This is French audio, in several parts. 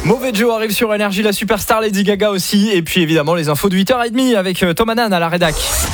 Mauvais Joe arrive sur Énergie, la superstar Lady Gaga aussi. Et puis évidemment les infos de 8h30 avec Tom Hanan à la rédac.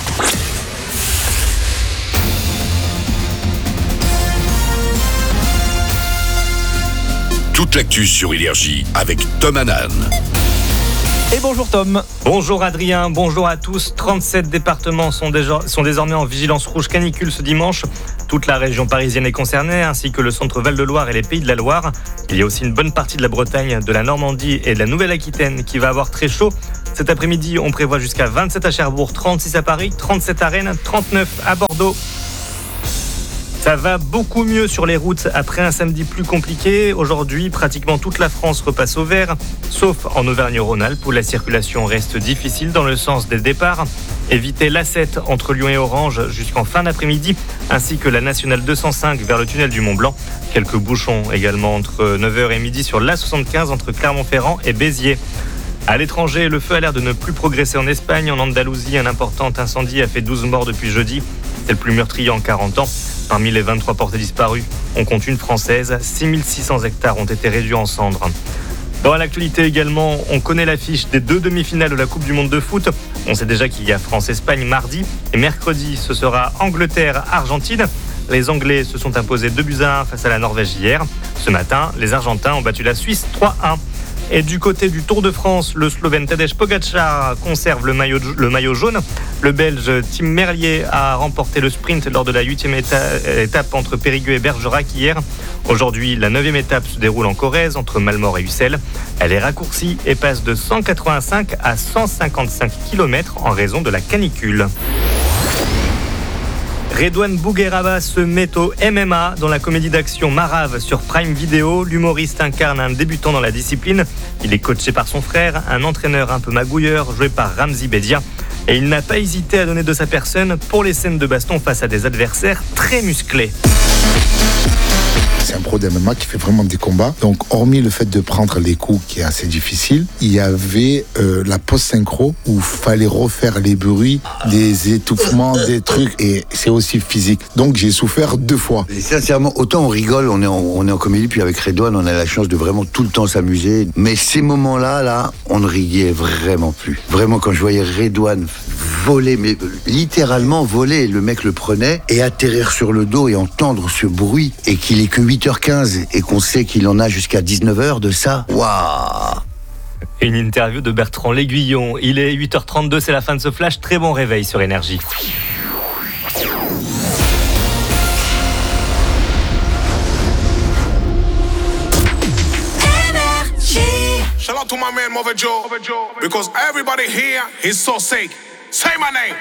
Toute l'actu sur Énergie avec Tom Hanan. Et bonjour Tom. Bonjour Adrien, bonjour à tous. 37 départements sont désormais en vigilance rouge canicule ce dimanche. Toute la région parisienne est concernée, ainsi que le centre Val-de-Loire et les Pays de la Loire. Il y a aussi une bonne partie de la Bretagne, de la Normandie et de la Nouvelle-Aquitaine qui va avoir très chaud. Cet après-midi, on prévoit jusqu'à 27 à Cherbourg, 36 à Paris, 37 à Rennes, 39 à Bordeaux. Ça va beaucoup mieux sur les routes après un samedi plus compliqué. Aujourd'hui, pratiquement toute la France repasse au vert, sauf en Auvergne-Rhône-Alpes où la circulation reste difficile dans le sens des départs. Évitez l'A7 entre Lyon et Orange jusqu'en fin d'après-midi, ainsi que la nationale 205 vers le tunnel du Mont-Blanc. Quelques bouchons également entre 9h et midi sur l'A75 entre Clermont-Ferrand et Béziers. À l'étranger, le feu a l'air de ne plus progresser en Espagne. En Andalousie, un important incendie a fait 12 morts depuis jeudi. C'est le plus meurtrier en 40 ans. Parmi les 23 portées disparues, on compte une française. 6600 hectares ont été réduits en cendres. Dans l'actualité également, on connaît l'affiche des 2 demi-finales de la Coupe du Monde de foot. On sait déjà qu'il y a France-Espagne mardi. Et mercredi, ce sera Angleterre-Argentine. Les Anglais se sont imposés 2-1 face à la Norvège hier. Ce matin, les Argentins ont battu la Suisse 3-1. Et du côté du Tour de France, le Slovène Tadej Pogačar conserve le maillot jaune. Le Belge Tim Merlier a remporté le sprint lors de la 8e étape entre Périgueux et Bergerac hier. Aujourd'hui, la 9e étape se déroule en Corrèze entre Malmort et Ussel. Elle est raccourcie et passe de 185 à 155 km en raison de la canicule. Redouane Bougueraba se met au MMA dans la comédie d'action Marave sur Prime Video. L'humoriste incarne un débutant dans la discipline. Il est coaché par son frère, un entraîneur un peu magouilleur joué par Ramzi Bedia. Et il n'a pas hésité à donner de sa personne pour les scènes de baston face à des adversaires très musclés. C'est un pro d'MMA qui fait vraiment des combats. Donc, hormis le fait de prendre les coups qui est assez difficile, il y avait la post-synchro où il fallait refaire les bruits, des étouffements, des trucs. Et c'est aussi physique. Donc, j'ai souffert 2 fois. Et sincèrement, autant on rigole, on est en comédie, puis avec Redouane, on a la chance de vraiment tout le temps s'amuser. Mais ces moments-là, on ne riait vraiment plus. Vraiment, quand je voyais Redouane voler, mais littéralement voler, le mec le prenait et atterrir sur le dos et entendre ce bruit et qu'il est que 8h15 et qu'on sait qu'il en a jusqu'à 19h de ça. Waouh! Une interview de Bertrand L'Aiguillon. Il est 8h32, c'est la fin de ce flash. Très bon réveil sur Énergie. Shout out to my man Mauvais Joe, because everybody here is so sick. Say my name.